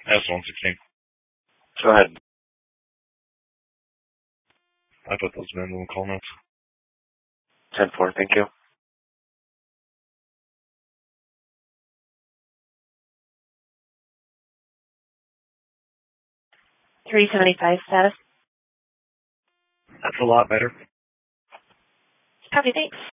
S-116. Go ahead. I put those men in the call notes. 10-4, thank you. $375 status. That's a lot better. Copy, thanks.